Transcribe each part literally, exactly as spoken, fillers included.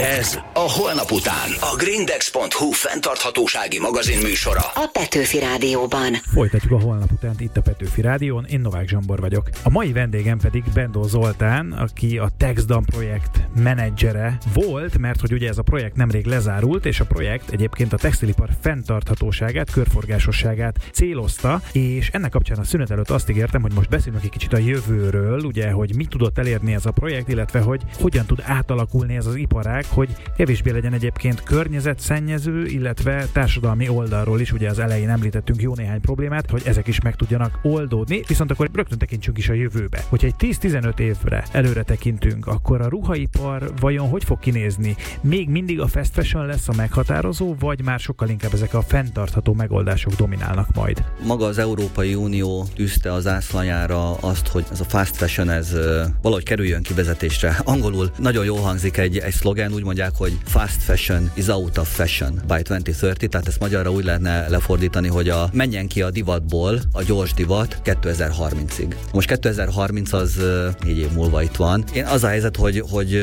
Ez a Holnap után. A Grindex pont hu fenntarthatósági magazin műsora. A Petőfi Rádióban. Folytatjuk a Holnap utánt itt a Petőfi Rádión. Én Novák Zsombor vagyok. A mai vendégem pedig Bendó Zoltán, aki a TextDan projekt menedzsere volt, mert hogy ugye ez a projekt nemrég lezárult, és a projekt egyébként a textilipar fenntarthatóságát, körforgásosságát célozta, és ennek kapcsán a szünet előtt azt ígértem, hogy most beszélünk egy kicsit a jövőről, ugye, hogy mit tudott elérni ez a projekt, illetve hogy hogyan tud átalakulni ez az iparág, hogy kevésbé legyen egyébként környezetszennyező, illetve társadalmi oldalról is, ugye az elején említettünk jó néhány problémát, hogy ezek is meg tudjanak oldódni, viszont akkor rögtön tekintsünk is a jövőbe. Hogyha egy tíz-tizenöt évre előre tekintünk, akkor a ruhaipar vajon hogy fog kinézni? Még mindig a fast fashion lesz a meghatározó, vagy már sokkal inkább ezek a fenntartható megoldások dominálnak majd? Maga az Európai Unió tűzte az zászlajára azt, hogy ez a fast fashion ez valahogy kerüljön kivezetésre. Angolul nagyon jól hangzik egy, egy szlogen, úgy mondják, hogy fast fashion is out of fashion by twenty thirty, tehát ezt magyarra úgy lehetne lefordítani, hogy a menjen ki a divatból a gyors divat kétezer-harmincig. Most kétezer-harminc az négy év múlva itt van. Én az a helyzet, hogy, hogy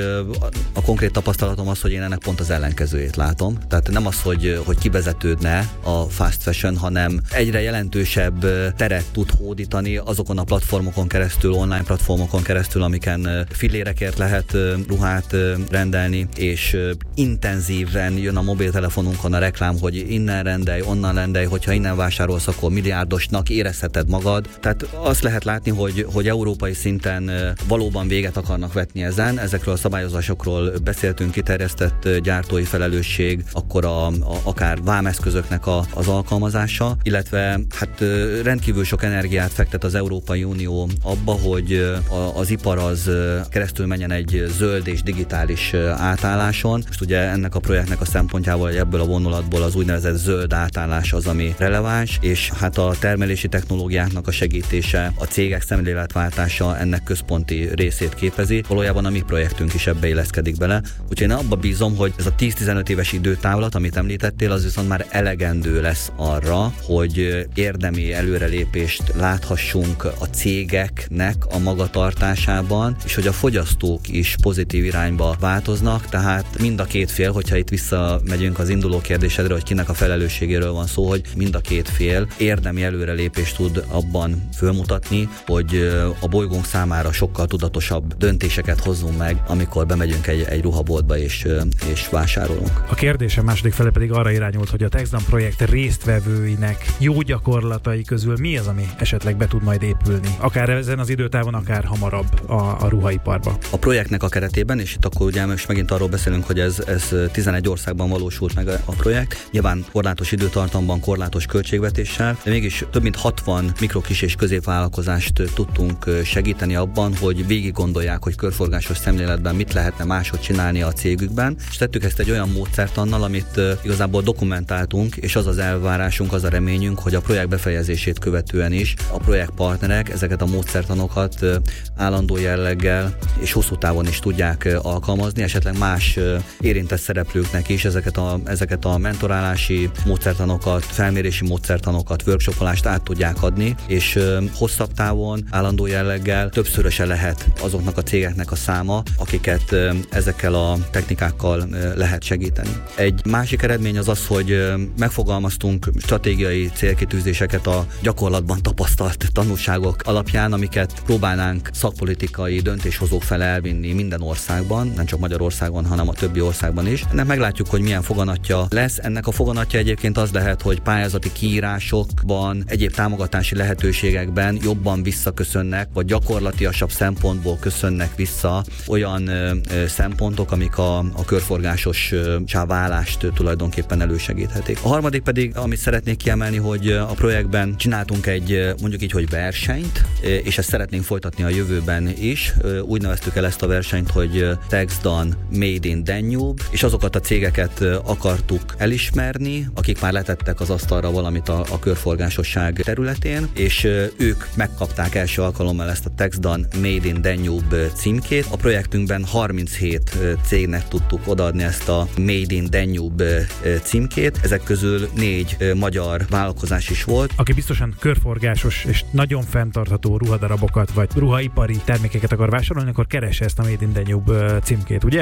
a konkrét tapasztalatom az, hogy én ennek pont az ellenkezőjét látom. Tehát nem az, hogy, hogy kivezetődne a fast fashion, hanem egyre jelentősebb teret tud hódítani azokon a platformokon keresztül, online platformokon keresztül, amiken fillérekért lehet ruhát rendelni, és intenzíven jön a mobiltelefonunkon a reklám, hogy innen rendelj, onnan rendelj, hogyha innen vásárolsz, akkor milliárdosnak érezheted magad. Tehát azt lehet látni, hogy, hogy európai szinten valóban véget akarnak vetni ezen. Ezekről a szabályozásokról beszéltünk, kiterjesztett gyártói felelősség, akkor a, a, akár vámeszközöknek a, az alkalmazása, illetve hát rendkívül sok energiát fektet az Európai Unió abba, hogy a, az ipar az keresztül menjen egy zöld és digitális átálláson. Most ugye ennek a projektnek a szempontjából, hogy ebből a vonulatból az úgynevezett zöld átállás az, ami releváns, és hát a termelési technológiáknak a segítése, a cégek szemléletváltása ennek központi részét képezi. Valójában a mi projektünk is ebbe illeszkedik bele. Úgyhogy én abba bízom, hogy ez a tíz-tizenöt éves időtávlat, amit említettél, az viszont már elegendő lesz arra, hogy érdemi előrelépést láthassunk a cégeknek a magatartásában, és hogy a fogyasztók is pozitív irányba változnak, tehát mind a két fél, hogyha itt visszamegyünk az induló kérdésedre, hogy kinek a felelősségéről van szó, hogy mind a két fél érdemi előrelépést tud abban fölmutatni, hogy a bolygónk számára sokkal tudatosabb döntéseket hozzunk meg, amikor bemegyünk egy, egy ruhaboltba és, és vásárolunk. A kérdésem második fele pedig arra irányult, hogy a TextDan projekt résztvevőinek jó gyakorlatai közül mi az, ami esetleg be tud majd épülni? Akár ezen az időtávon, akár hamarabb a, a ruhaiparba. A projektnek a keretében, és itt akkor ugye most megint arról beszélünk, hogy ez, ez tizenegy országban valósult meg a projekt. Nyilván korlátos időtartamban, korlátos költségvetéssel, de mégis több mint hatvan mikro, kis és középvállalkozást tudtunk segíteni abban, hogy végig gondolják, hogy körforgásos szemléletben mit lehetne máshogy csinálni a cégükben, és tettük ezt egy olyan módszertannal, amit igazából dokumentáltunk, és az az elvárásunk, az a reményünk, hogy a projekt befejezését követően is a projektpartnerek ezeket a módszertanokat állandó jelleggel és hosszú távon is tudják alkalmazni, esetleg más érintett szereplőknek is ezeket a, ezeket a mentorálási módszertanokat, felmérési módszertanokat, workshopolást át tudják adni, és hosszabb távon, állandó jelleggel többszöröse lehet azoknak a cégeknek a száma, akiket ezekkel a technikákkal lehet segíteni. Egy másik eredmény az az, hogy megfogalmaztunk stratégiai célkitűzéseket a gyakorlatban tapasztalt tanulságok alapján, amiket próbálnánk szakpolitikai döntéshozók fel elvinni minden országban, nem csak Magyarországon, hanem a többi országban is. Ennek meglátjuk, hogy milyen foganatja lesz. Ennek a foganatja egyébként az lehet, hogy pályázati kiírásokban, egyéb támogatási lehetőségekben jobban visszaköszönnek, vagy gyakorlatiasabb szempontból köszönnek vissza olyan ö, ö, szempontok, amik a, a körforgásos válást tulajdonképpen elősegíthetik. A harmadik pedig, amit szeretnék kiemelni, hogy a projektben csináltunk egy, mondjuk így, hogy versenyt, és ezt szeretnénk folytatni a jövőben is. Úgy neveztük el ezt a versenyt, hogy TextDan Made in Danube, és azokat a cégeket akartuk elismerni, akik már letettek az asztalra valamit a, a körforgásosság területén, és ők megkapták első alkalommal ezt a TextDan Made in Danube címkét. A projektünkben harminchét cégnek tudtuk odaadni ezt a Made in Danube címkét. Ezek közül négy magyar vállalkozás is volt. Aki biztosan körforgásos és nagyon fenntartható ruhadarabokat vagy ruhaipari termékeket akar vásárolni, akkor keresse ezt a Made in Danube címkét, ugye? Tehát ugye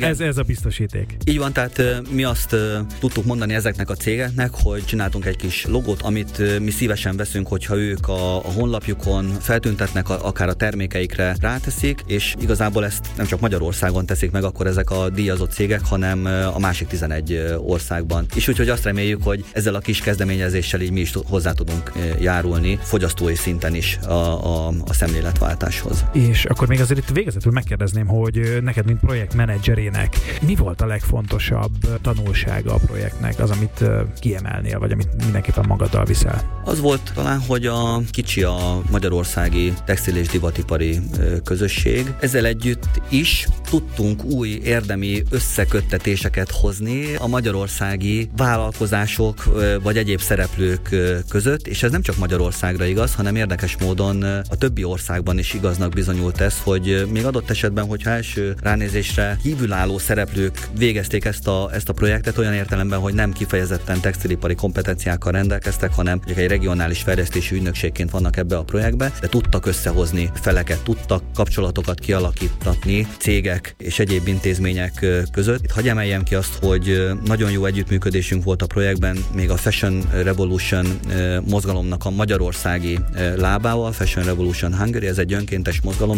Ez, ez a biztosíték. Így van, tehát mi azt tudtuk mondani ezeknek a cégeknek, hogy csináltunk egy kis logót, amit mi szívesen veszünk, hogyha ők a, a honlapjukon feltüntetnek, a, akár a termékeikre ráteszik, és igazából ezt nem csak Magyarországon teszik meg akkor ezek a díjazott cégek, hanem a másik tizenegy országban. És úgyhogy azt reméljük, hogy ezzel a kis kezdeményezéssel így mi is hozzá tudunk járulni fogyasztói szinten is a, a, a szemléletváltáshoz. És akkor még azért itt végezetül megkérdezném, hogy neked, mint projektmenedzserének, mi volt a legfontosabb tanulsága a projektnek, az, amit kiemelnél, vagy amit mindenképpen magaddal viszel? Az volt talán, hogy a kicsi a magyarországi textil és divatipari közösség. Ezzel együtt is tudtunk új érdemi összeköttetéseket hozni a magyarországi vállalkozások vagy egyéb szereplők között, és ez nem csak Magyarországra igaz, hanem érdekes módon a többi országban is igaznak bizonyult ez, hogy még adott esetben, hogyha első ránézésre kívülálló szereplők végezték ezt a, ezt a projektet olyan értelemben, hogy nem kifejezetten textilipari kompetenciákkal rendelkeztek, hanem egy regionális fejlesztési ügynökségként vannak ebbe a projektbe, de tudtak összehozni feleket, tudtak kapcsolatokat kialakítani cégek és egyéb intézmények között. Itt hadd emeljem ki azt, hogy nagyon jó együttműködésünk volt a projektben, még a Fashion Revolution mozgalomnak a magyarországi lábával, Fashion Revolution Hungary, ez egy önkéntes mozgalom,